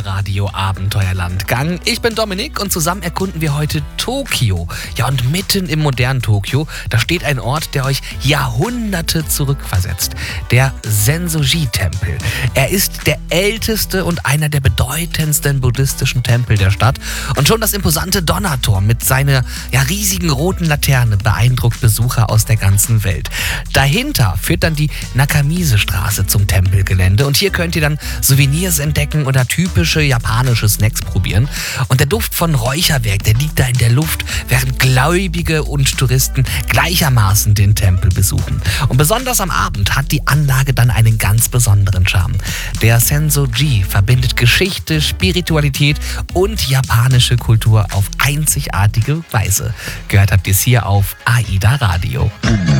Radio Abenteuerlandgang. Ich bin Dominik und zusammen erkunden wir heute Tokio. Ja, und mitten im modernen Tokio, da steht ein Ort, der euch Jahrhunderte zurückversetzt. Der Sensoji-Tempel. Er ist der älteste und einer der bedeutendsten buddhistischen Tempel der Stadt. Und schon das imposante Donnertor mit seiner riesigen roten Laterne beeindruckt Besucher aus der ganzen Welt. Dahinter führt dann die Nakamise-Straße zum Tempelgelände und hier könnt ihr dann Souvenirs entdecken oder typische japanische Snacks probieren. Und der Duft von Räucherwerk, der liegt da in der Luft, während Gläubige und Touristen gleichermaßen den Tempel besuchen. Und besonders am Abend hat die Anlage dann einen ganz besonderen Charme. Der Sensoji verbindet Geschichte, Spiritualität und japanische Kultur auf einzigartige Weise. Gehört habt ihr es hier auf AIDA Radio.